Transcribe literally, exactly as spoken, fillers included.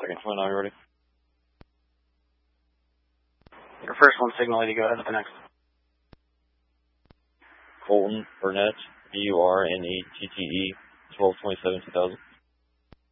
Second one, are you ready? Your first one, Signal eighty, go ahead with the next. Colton Burnett, B U R N E T T E, twelve twenty-seven two thousand.